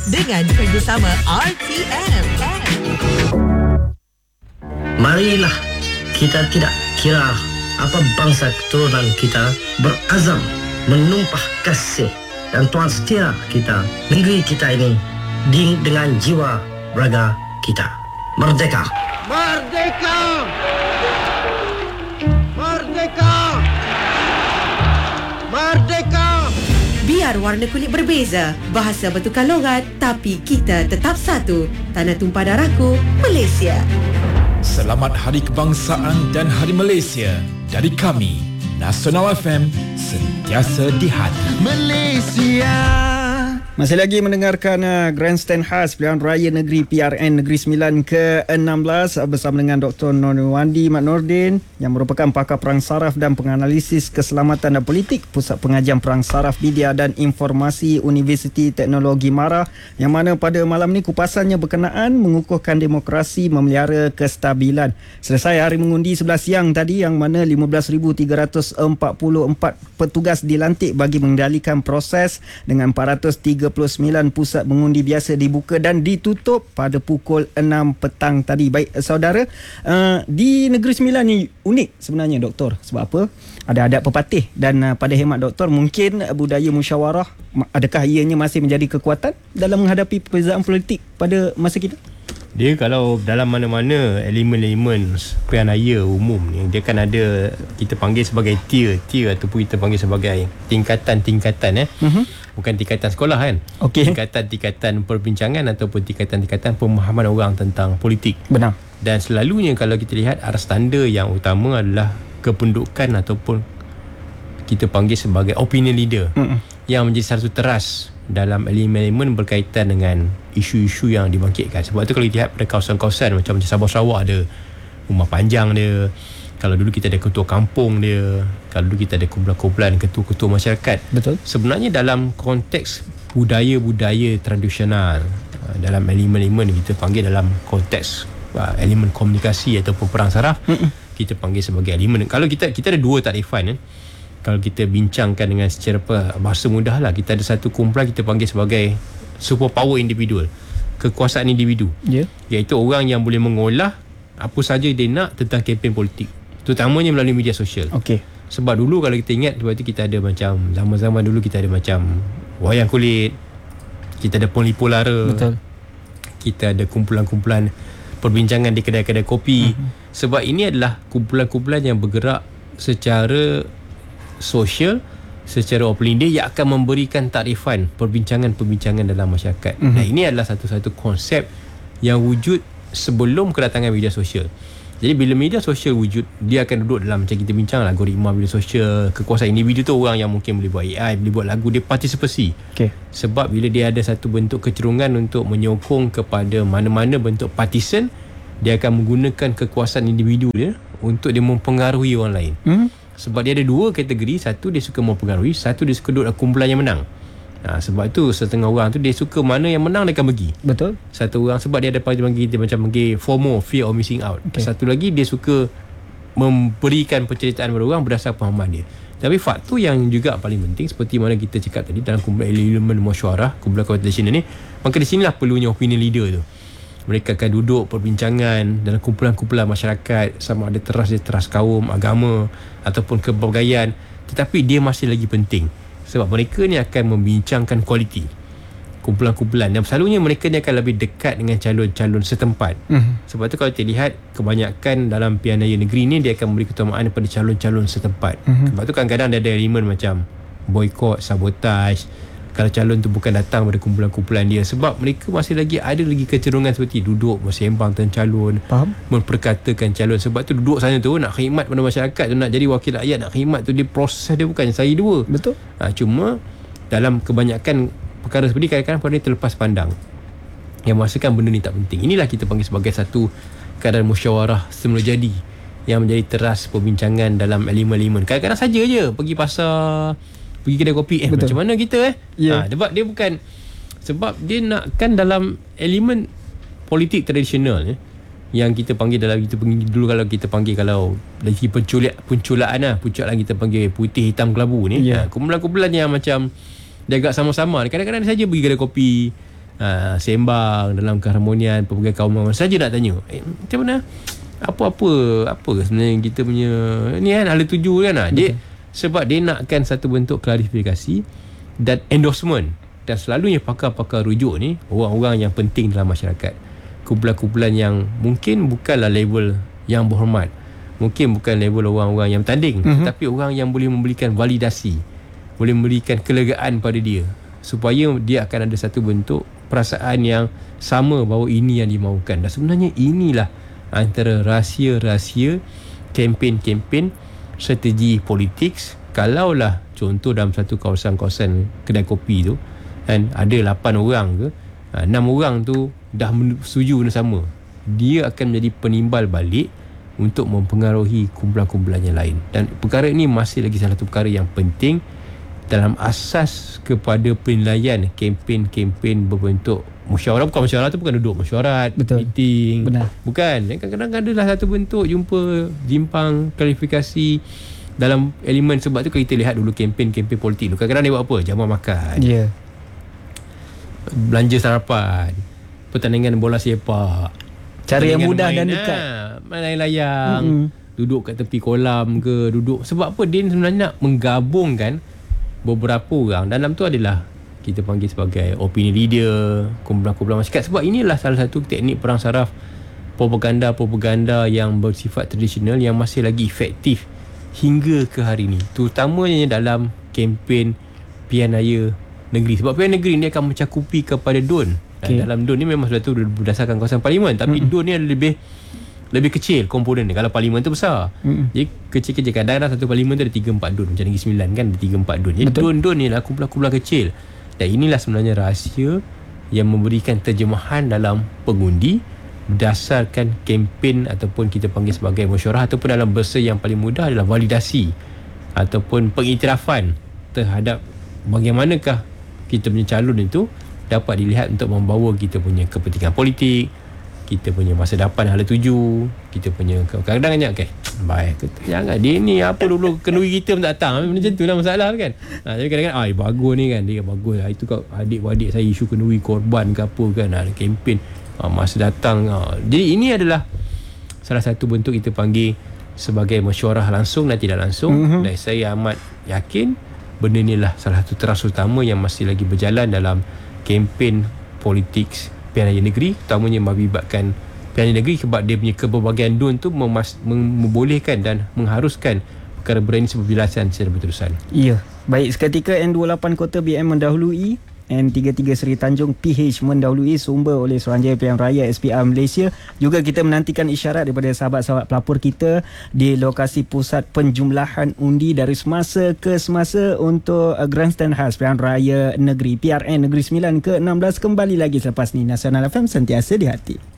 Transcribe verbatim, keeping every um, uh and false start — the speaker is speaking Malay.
dengan kerjasama R T M. Marilah kita tidak kira apa bangsa keturunan kita berazam menumpah kasih dan tuan setia kita negeri kita ini dengan jiwa raga kita. Merdeka! Merdeka! Merdeka! Merdeka! Biar warna kulit berbeza, bahasa bertukar logat, tapi kita tetap satu. Tanah tumpah darahku, Malaysia. Selamat Hari Kebangsaan dan Hari Malaysia dari kami, Nasional F M, sentiasa di hati. Malaysia. Masih lagi mendengarkan uh, Grandstand khas Pilihan Raya Negeri P R N Negeri Sembilan ke enam belas bersama dengan Doktor Nurwandi Mat Nordin yang merupakan pakar perang saraf dan penganalisis keselamatan dan politik Pusat Pengajian Perang Saraf Media dan Informasi Universiti Teknologi Mara, yang mana pada malam ni kupasannya berkenaan mengukuhkan demokrasi memelihara kestabilan. Selesai hari mengundi sebelas siang tadi, yang mana lima belas ribu tiga ratus empat puluh empat petugas dilantik bagi mengendalikan proses dengan empat ratus tiga puluh sembilan pusat mengundi biasa dibuka dan ditutup pada pukul enam petang tadi. Baik saudara, uh, di Negeri Sembilan ni unik sebenarnya doktor. Sebab apa? Ada adat pepatih dan uh, pada hemat doktor mungkin uh, budaya musyawarah, adakah ianya masih menjadi kekuatan dalam menghadapi perbezaan politik pada masa kita? Dia kalau dalam mana-mana elemen-elemen pilihan raya umum ni, dia kan ada, kita panggil sebagai tier tier ataupun kita panggil sebagai tingkatan-tingkatan eh. Uh-huh. Bukan tingkatan sekolah kan. Okay. Tingkatan-tingkatan perbincangan ataupun tingkatan-tingkatan pemahaman orang tentang politik. Benar. Dan selalunya kalau kita lihat aras tanda yang utama adalah kependudukan ataupun kita panggil sebagai opinion leader, uh-uh, yang menjadi satu teras dalam elemen-elemen berkaitan dengan isu-isu yang dibangkitkan. Sebab tu kalau kita lihat pada kawasan-kawasan macam macam Sabah Sarawak ada rumah panjang dia, kalau dulu kita ada ketua kampung dia, kalau dulu kita ada kumpulan-kumpulan ketua-ketua masyarakat. Betul. Sebenarnya dalam konteks budaya-budaya tradisional, dalam elemen-elemen kita panggil dalam konteks elemen komunikasi ataupun perang saraf, Mm-mm. kita panggil sebagai elemen. Kalau kita kita ada dua takrifan eh. Kalau kita bincangkan dengan secara bahasa mudah lah, kita ada satu kumpulan kita panggil sebagai super power individual, kekuasaan individu, yeah, iaitu orang yang boleh mengolah apa saja dia nak tentang kempen politik, terutamanya melalui media sosial. Okay. Sebab dulu kalau kita ingat, sebab tu kita ada macam zaman-zaman dulu kita ada macam wayang kulit, kita ada Polipo Lara. Betul. Kita ada kumpulan-kumpulan perbincangan di kedai-kedai kopi. Mm-hmm. Sebab ini adalah kumpulan-kumpulan yang bergerak secara sosial, secara open dia yang akan memberikan takrifan perbincangan-perbincangan dalam masyarakat. Mm-hmm. Dan ini adalah satu-satu konsep yang wujud sebelum kedatangan media sosial. Jadi bila media sosial wujud, dia akan duduk dalam macam kita bincang lah, algoritma media sosial, kekuasaan individu tu orang yang mungkin boleh buat A I, boleh buat lagu, dia partisipasi. Okay. Sebab bila dia ada satu bentuk kecerungan untuk menyokong kepada mana-mana bentuk partisan, dia akan menggunakan kekuasaan individu dia untuk dia mempengaruhi orang lain. Mm-hmm. Sebab dia ada dua kategori. Satu dia suka mempengaruhi, satu dia suka duduk dalam kumpulan yang menang. Ha, sebab tu setengah orang tu dia suka mana yang menang dia akan bagi. Betul. Satu orang sebab dia ada panggil dia macam panggil FOMO, fear of missing out. Okay. Satu lagi dia suka memberikan penceritaan kepada orang berdasarkan pemahaman dia. Tapi faktor yang juga paling penting seperti mana kita cakap tadi dalam kumpulan elemen musyawarah, kumpulan competition ni, maka di sinilah perlunya opinion leader tu. Mereka akan duduk perbincangan dalam kumpulan-kumpulan masyarakat, sama ada teras dia teras kaum, agama ataupun kepelbagaian, tetapi dia masih lagi penting sebab mereka ni akan membincangkan kualiti kumpulan-kumpulan dan selalunya mereka ni akan lebih dekat dengan calon-calon setempat. Mm-hmm. Sebab tu kalau kita lihat kebanyakan dalam pilihan raya negeri ni dia akan memberi keutamaan kepada calon-calon setempat. Mm-hmm. Sebab tu kadang-kadang dia ada elemen macam boikot, sabotaj kalau calon tu bukan datang pada kumpulan-kumpulan dia, sebab mereka masih lagi ada lagi kecerungan seperti duduk bersembang tentang calon. Faham? Memperkatakan calon. Sebab tu duduk sana tu nak khidmat pada masyarakat tu, nak jadi wakil rakyat, nak khidmat tu, dia proses dia bukan sehari dua. Betul. Ha, cuma dalam kebanyakan perkara seperti kadang-kadang pada dia terlepas pandang, yang merasakan benda ni tak penting. Inilah kita panggil sebagai satu keadaan musyawarah semula jadi yang menjadi teras perbincangan dalam elemen-elemen. Kadang-kadang saja je pergi pasar, pergi kedai kopi, eh Betul. Macam mana kita eh yeah. ha, sebab dia bukan, sebab dia nakkan dalam elemen politik tradisional eh, yang kita panggil dalam, kita panggil dulu kalau kita panggil kalau dari segi penculiak, penculaan lah, punculan kita panggil putih hitam kelabu ni, yeah. ha, kumpulan-kumpulan yang macam dia agak sama-sama, kadang-kadang saja pergi kedai kopi, uh, sembang dalam keharmonian pelbagai kaum. Saja nak tanya, eh, macam mana apa-apa apa sebenarnya kita punya ni kan, hala tuju kan, dia sebab dia nakkan satu bentuk klarifikasi dan endorsement. Dan selalunya pakar-pakar rujuk ni orang-orang yang penting dalam masyarakat, kumpulan-kumpulan yang mungkin bukanlah level yang berhormat, mungkin bukan level orang-orang yang bertanding, mm-hmm. tetapi orang yang boleh memberikan validasi, boleh memberikan kelegaan pada dia, supaya dia akan ada satu bentuk perasaan yang sama bahawa ini yang dimaukan. Dan sebenarnya inilah antara rahsia-rahsia kempen-kempen strategi politik. Kalaulah contoh dalam satu kawasan-kawasan kedai kopi tu kan, ada lapan orang ke enam orang tu dah setuju benda sama, dia akan menjadi penimbal balik untuk mempengaruhi kumpulan-kumpulan yang lain. Dan perkara ini masih lagi salah satu perkara yang penting dalam asas kepada penilaian kempen-kempen berbentuk mesyuarat. Bukan mesyuarat tu bukan duduk mesyuarat, betul, meeting. Benar. Bukan. Kadang-kadang adalah satu bentuk jumpa, jimpang, klarifikasi dalam elemen. Sebab tu kalau kita lihat dulu kempen-kempen politik tu, kadang-kadang dia buat apa? Jamuan makan. Ya. Yeah. Belanja sarapan, pertandingan bola sepak, cara yang mudah main, dan dekat, ha, main layang, mm-hmm. duduk kat tepi kolam ke, duduk. Sebab apa? Dia sebenarnya nak menggabungkan beberapa orang. Dalam tu adalah kita panggil sebagai opinion leader, kumpulan-kumpulan masyarakat. Sebab inilah salah satu teknik perang saraf propaganda-propaganda yang bersifat tradisional yang masih lagi efektif hingga ke hari ini, terutamanya dalam kempen pilihan raya negeri. Sebab pilihan negeri ni akan mencakupi kepada D U N. Okay. Dalam D U N ni memang sudah tu berdasarkan kawasan parlimen, tapi mm-hmm. D U N ni lebih lebih kecil komponen ni. Kalau parlimen tu besar, mm-hmm. jadi kecil-kecil. Kadang-kadang satu parlimen tu ada tiga empat D U N. Macam Negeri Sembilan kan ada tiga empat D U N. Jadi D U N-D U N ni lah kumpulan-kumpulan kecil. Dan inilah sebenarnya rahsia yang memberikan terjemahan dalam pengundi berdasarkan kempen ataupun kita panggil sebagai mesyuarat, ataupun dalam bahasa yang paling mudah adalah validasi ataupun pengiktirafan terhadap bagaimanakah kita punya calon itu dapat dilihat untuk membawa kita punya kepentingan politik, kita punya masa depan hala tuju, kita punya kadang-kadang banyak kan, baik jangan dia ni apa dulu kenduri kita pun tak datang, macam tu lah masalah kan. Ha, jadi kadang-kadang ah bagus ni kan, dia bagus lah itu kau adik-adik saya isu kenduri korban ke apa kan, ada kempen ha, masa datang ha. Jadi ini adalah salah satu bentuk kita panggil sebagai mesyuarah langsung dan tidak langsung, mm-hmm. dan saya amat yakin benda ni lah salah satu teras utama yang masih lagi berjalan dalam kempen politik pilihan raya negeri, terutamanya melibatkan pilihan raya negeri, sebab dia punya keberbahagiaan D U N tu memas- membolehkan dan mengharuskan perkara berani penjelasan secara berterusan. Ya, baik, seketika N dua puluh lapan Kota B M mendahului, N tiga puluh tiga Seri Tanjung P H mendahului, sumber oleh Suruhanjaya Pilihan Raya S P R Malaysia. Juga kita menantikan isyarat daripada sahabat-sahabat pelapor kita di lokasi pusat penjumlahan undi dari semasa ke semasa untuk Grandstand khas Pilihan Raya Negeri P R N Negeri Sembilan ke enam belas. Kembali lagi selepas ni. Nasional F M, sentiasa di hati.